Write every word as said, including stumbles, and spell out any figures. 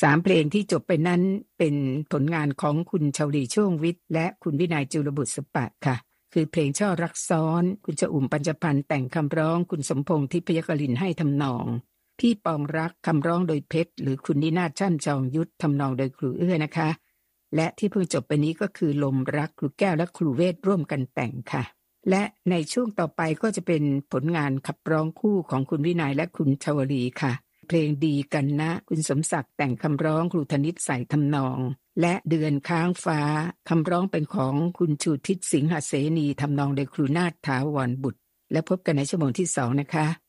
สามเพลงที่จบไปนั้นเป็นผลงานของคุณชวลีช่วงวิทย์และคุณวินัยจุลบุตรสปะค่ะคือเพลงช่อรักซ้อนคุณชอุ่มปัญจพันธ์แต่งคำร้องคุณสมพงษ์ทิพยกลินให้ทำนองพี่ปองรักคำร้องโดยเพชรหรือคุณนินาถช่ำจองยุทธทำนองโดยครูเอื้อนะคะและที่เพิ่งจบไปนี้ก็คือลมรักครูแก้วและครูเวทร่วมกันแต่งค่ะและในช่วงต่อไปก็จะเป็นผลงานขับร้องคู่ของคุณวินัยและคุณชวลีค่ะเพลงดีกันนะคุณสมศักดิ์แต่งคำร้องครูธนิตใส่ทำนองและเดือนค้างฟ้าคำร้องเป็นของคุณชูทิศสิงหเสนีทำนองโดยครูนาถถาวรบุตรและพบกันในชั่วโมงที่สองนะคะ